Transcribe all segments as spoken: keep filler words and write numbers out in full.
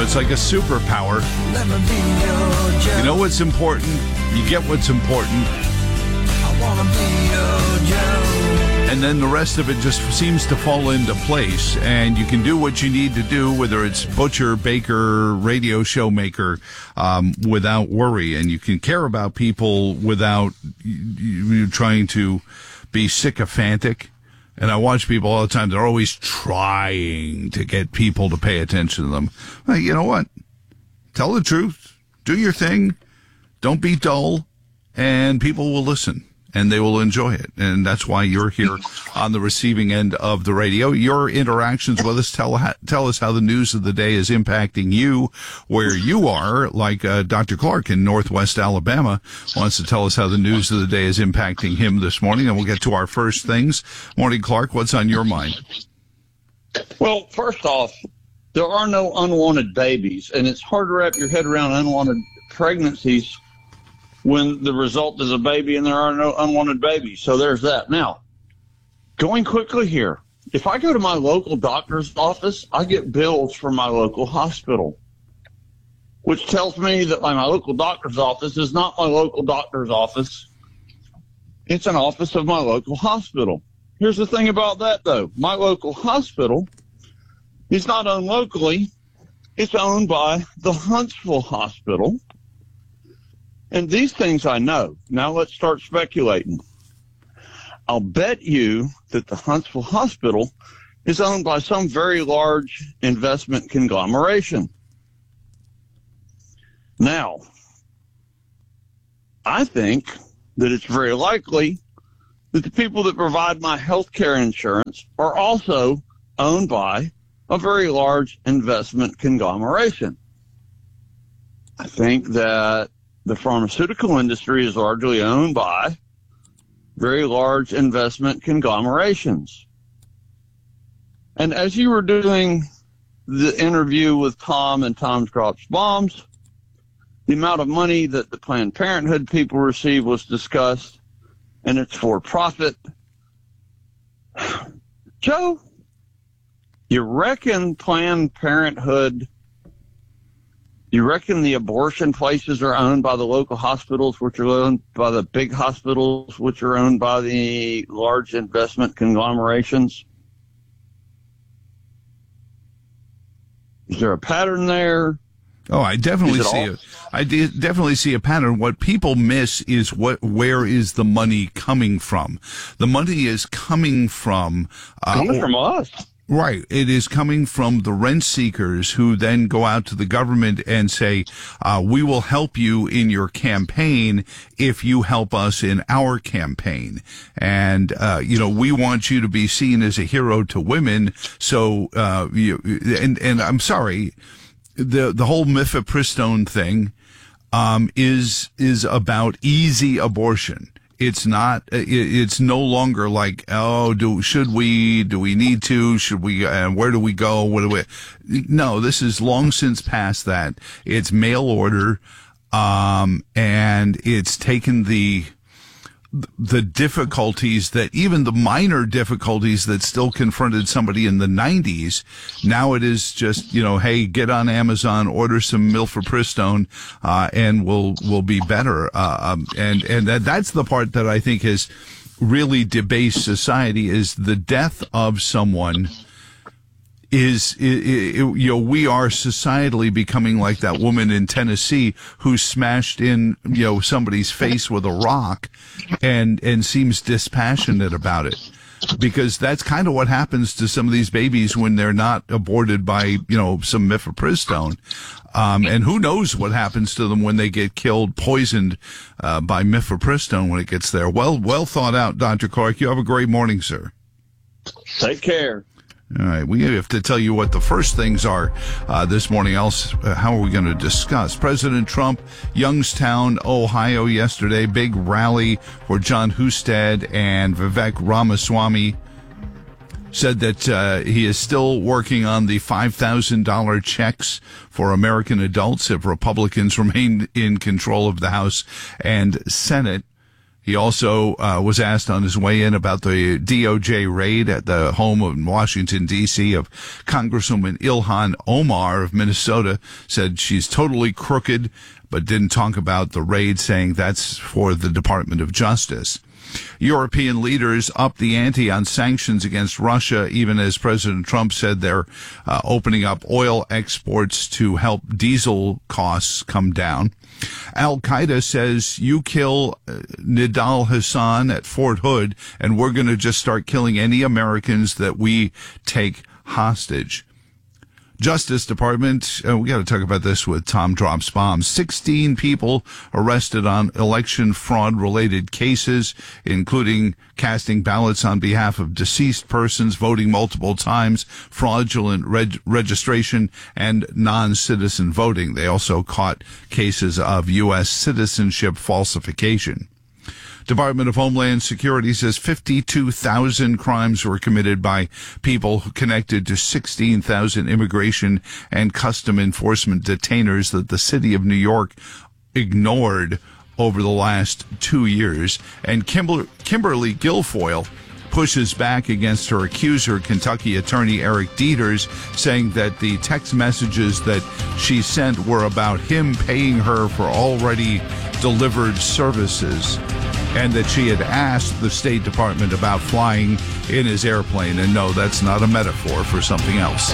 it's like a superpower. Let me be your Joe. You know what's important? You get what's important. I want to be your Joe. And then the rest of it just seems to fall into place, and you can do what you need to do, whether it's butcher, baker, radio show maker, um, without worry. And you can care about people without you, you trying to be sycophantic. And I watch people all the time. They're always trying to get people to pay attention to them. Well, you know what? Tell the truth. Do your thing. Don't be dull. And people will listen. And they will enjoy it. And that's why you're here on the receiving end of the radio. Your interactions with us tell tell us how the news of the day is impacting you where you are, like uh, Doctor Clark in Northwest Alabama wants to tell us how the news of the day is impacting him this morning. And we'll get to our first things. Morning, Clark. What's on your mind? Well, first off, there are no unwanted babies, and it's hard to wrap your head around unwanted pregnancies when the result is a baby and there are no unwanted babies. So there's that. Now, going quickly here, if I go to my local doctor's office, I get bills from my local hospital, which tells me that my local doctor's office is not my local doctor's office. It's an office of my local hospital. Here's the thing about that, though. My local hospital is not owned locally. It's owned by the Huntsville Hospital. And these things I know. Now let's start speculating. I'll bet you that the Huntsville Hospital is owned by some very large investment conglomeration. Now, I think that it's very likely that the people that provide my health care insurance are also owned by a very large investment conglomeration. I think that the pharmaceutical industry is largely owned by very large investment conglomerations. And as you were doing the interview with Tom and Tom's Drops Bombs, the amount of money that the Planned Parenthood people receive was discussed, and it's for profit. Joe, you reckon Planned Parenthood You reckon the abortion places are owned by the local hospitals, which are owned by the big hospitals, which are owned by the large investment conglomerations? Is there a pattern there? Oh, I definitely see it. I de- definitely see a pattern. What people miss is what, where is the money coming from? The money is coming from, uh, coming from us. Right. It is coming from the rent seekers who then go out to the government and say, uh, we will help you in your campaign if you help us in our campaign. And, uh, you know, we want you to be seen as a hero to women. So, uh, you, and, and I'm sorry, the, the whole mifepristone thing, um, is, is about easy abortion. It's not, it's no longer like, oh, do, should we, do we need to, should we, uh, where do we go, what do we, no, this is long since past that. It's mail order, um, and it's taken the, the difficulties that, even the minor difficulties that still confronted somebody in the nineties. Now it is just, you know, hey, get on Amazon, order some mifepristone, uh, and we'll, we'll be better. Uh, um, and, and that, that's the part that I think has really debased society, is the death of someone is, it, it, you know, we are societally becoming like that woman in Tennessee who smashed in, you know, somebody's face with a rock and, and seems dispassionate about it. Because that's kind of what happens to some of these babies when they're not aborted by, you know, some mifepristone. Um, and who knows what happens to them when they get killed, poisoned, uh, by mifepristone when it gets there. Well, well thought out, Doctor Clark. You have a great morning, sir. Take care. All right, we have to tell you what the first things are uh, this morning. Else, uh, how are we going to discuss? President Trump, Youngstown, Ohio, yesterday, big rally for John Husted and Vivek Ramaswamy. Said that uh, he is still working on the five thousand dollars checks for American adults if Republicans remain in control of the House and Senate. He also uh, was asked on his way in about the D O J raid at the home in Washington, D C of Congresswoman Ilhan Omar of Minnesota. Said she's totally crooked, but didn't talk about the raid, saying that's for the Department of Justice. European leaders upped the ante on sanctions against Russia, even as President Trump said they're uh, opening up oil exports to help diesel costs come down. Al-Qaeda says you kill uh, Nidal Hassan at Fort Hood, and we're going to just start killing any Americans that we take hostage. Justice Department, uh, we got to talk about this with Tom Drops Bombs. sixteen people arrested on election fraud-related cases, including casting ballots on behalf of deceased persons, voting multiple times, fraudulent reg- registration, and non-citizen voting. They also caught cases of U S citizenship falsification. Department of Homeland Security says fifty-two thousand crimes were committed by people connected to sixteen thousand immigration and custom enforcement detainers that the city of New York ignored over the last two years. And Kimber- Kimberly Guilfoyle pushes back against her accuser, Kentucky attorney Eric Dieters, saying that the text messages that she sent were about him paying her for already delivered services, and that she had asked the State Department about flying in his airplane. And no, that's not a metaphor for something else.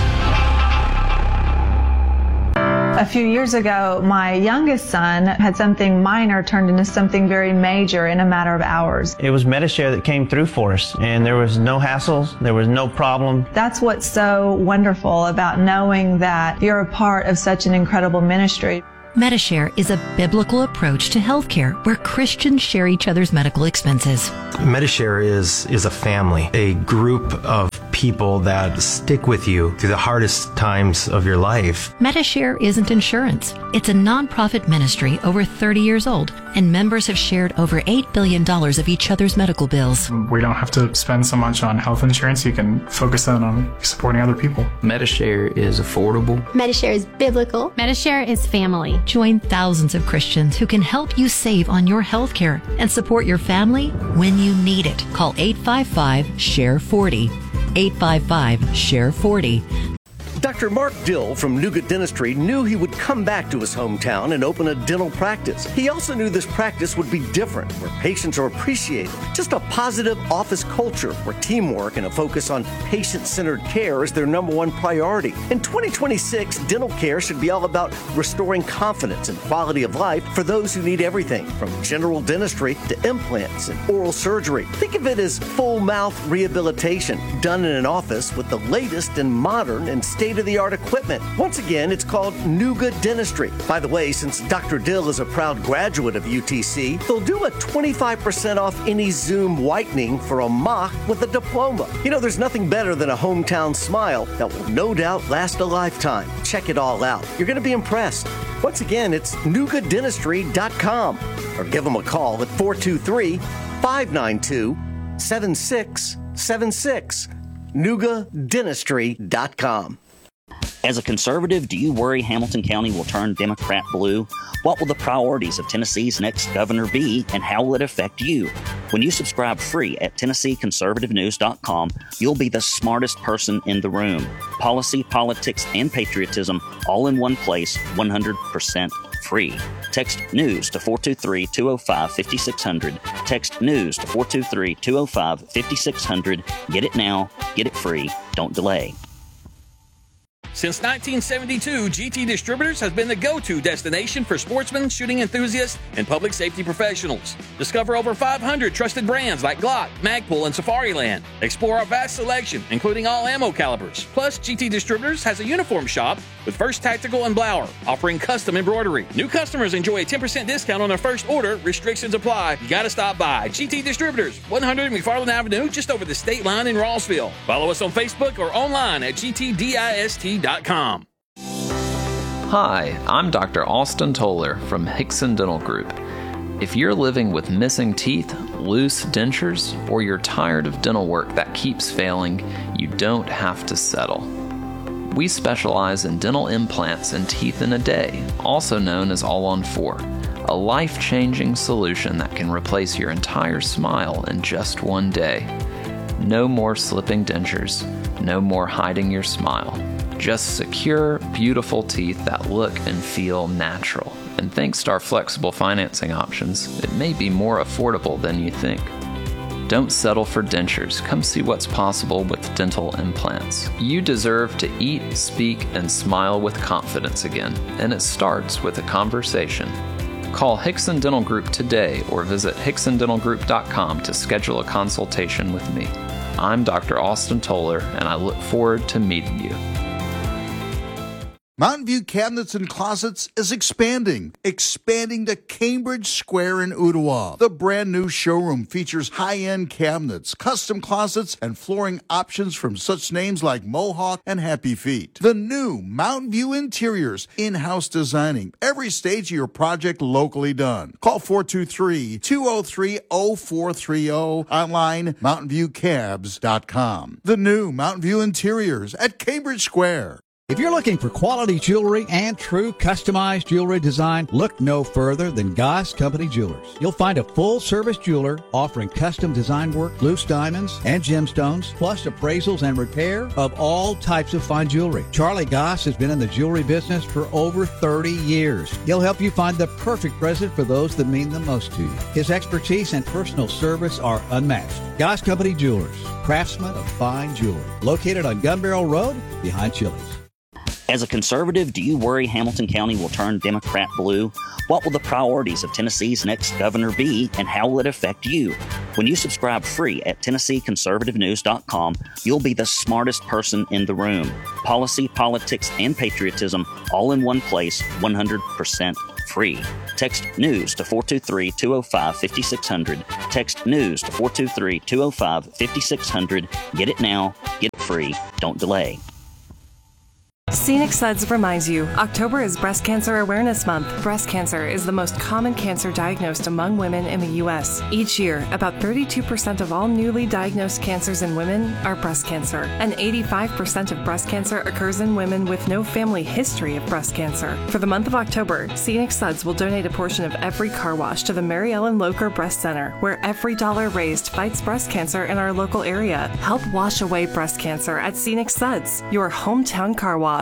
A few years ago, my youngest son had something minor turned into something very major in a matter of hours. It was Medi-Share that came through for us, and there was no hassles, there was no problem. That's what's so wonderful about knowing that you're a part of such an incredible ministry. Medi-Share is a biblical approach to healthcare where Christians share each other's medical expenses. Medi-Share is, is a family, a group of people that stick with you through the hardest times of your life. Medi-Share isn't insurance. It's a nonprofit ministry over thirty years old, and members have shared over eight billion dollars of each other's medical bills. We don't have to spend so much on health insurance. You can focus on, on supporting other people. Medi-Share is affordable. Medi-Share is biblical. Medi-Share is family. Join thousands of Christians who can help you save on your health care and support your family when you need it. Call eight five five, S H A R E forty. eight five five, S H A R E forty. Doctor Mark Dill from Nuga Dentistry knew he would come back to his hometown and open a dental practice. He also knew this practice would be different, where patients are appreciated. Just a positive office culture where teamwork and a focus on patient-centered care is their number one priority. In twenty twenty-six, dental care should be all about restoring confidence and quality of life for those who need everything from general dentistry to implants and oral surgery. Think of it as full mouth rehabilitation done in an office with the latest and modern and state-of-the-art equipment. Once again, it's called Nuga Dentistry. By the way, since Doctor Dill is a proud graduate of U T C, they'll do a twenty-five percent off any Zoom whitening for a mock with a diploma. You know, there's nothing better than a hometown smile that will no doubt last a lifetime. Check it all out. You're going to be impressed. Once again, it's nuga dentistry dot com or give them a call at four two three, five nine two, seven six seven six. nuga dentistry dot com. As a conservative, do you worry Hamilton County will turn Democrat blue? What will the priorities of Tennessee's next governor be, and how will it affect you? When you subscribe free at Tennessee Conservative News dot com, you'll be the smartest person in the room. Policy, politics, and patriotism all in one place, one hundred percent free. Text NEWS to four two three, two oh five, five six zero zero. Text NEWS to four two three, two oh five, five six zero zero. Get it now. Get it free. Don't delay. Since nineteen seventy-two, G T Distributors has been the go-to destination for sportsmen, shooting enthusiasts, and public safety professionals. Discover over five hundred trusted brands like Glock, Magpul, and Safariland. Explore our vast selection, including all ammo calibers. Plus, G T Distributors has a uniform shop with First Tactical and Blower, offering custom embroidery. New customers enjoy a ten percent discount on their first order. Restrictions apply. You gotta stop by. G T Distributors, one hundred McFarland Avenue, just over the state line in Rossville. Follow us on Facebook or online at G T dist dot com. Hi, I'm Doctor Austin Toller from Hickson Dental Group. If you're living with missing teeth, loose dentures, or you're tired of dental work that keeps failing, you don't have to settle. We specialize in dental implants and teeth in a day, also known as All on Four, a life-changing solution that can replace your entire smile in just one day. No more slipping dentures, no more hiding your smile. Just secure, beautiful teeth that look and feel natural. And thanks to our flexible financing options, it may be more affordable than you think. Don't settle for dentures. Come see what's possible with dental implants. You deserve to eat, speak, and smile with confidence again, and it starts with a conversation. Call Hickson Dental Group today or visit hickson dental group dot com to schedule a consultation with me. I'm Doctor Austin Toller, and I look forward to meeting you. Mountain View Cabinets and Closets is expanding, expanding to Cambridge Square in Ottawa. The brand new showroom features high-end cabinets, custom closets, and flooring options from such names like Mohawk and Happy Feet. The new Mountain View Interiors, in-house designing, every stage of your project locally done. Call four two three, two oh three, oh four three oh, online mountain view cabs dot com. The new Mountain View Interiors at Cambridge Square. If you're looking for quality jewelry and true customized jewelry design, look no further than Goss Company Jewelers. You'll find a full-service jeweler offering custom design work, loose diamonds, and gemstones, plus appraisals and repair of all types of fine jewelry. Charlie Goss has been in the jewelry business for over thirty years. He'll help you find the perfect present for those that mean the most to you. His expertise and personal service are unmatched. Goss Company Jewelers, craftsmen of fine jewelry. Located on Gun Barrel Road, behind Chili's. As a conservative, do you worry Hamilton County will turn Democrat blue? What will the priorities of Tennessee's next governor be, and how will it affect you? When you subscribe free at tennessee conservative news dot com, you'll be the smartest person in the room. Policy, politics, and patriotism all in one place, one hundred percent free. Text NEWS to four two three, two oh five, five six zero zero. Text NEWS to four two three, two oh five, five six zero zero. Get it now. Get it free. Don't delay. Scenic Suds reminds you, October is Breast Cancer Awareness Month. Breast cancer is the most common cancer diagnosed among women in the U S. Each year, about thirty-two percent of all newly diagnosed cancers in women are breast cancer, and eighty-five percent of breast cancer occurs in women with no family history of breast cancer. For the month of October, Scenic Suds will donate a portion of every car wash to the Mary Ellen Locher Breast Center, where every dollar raised fights breast cancer in our local area. Help wash away breast cancer at Scenic Suds, your hometown car wash.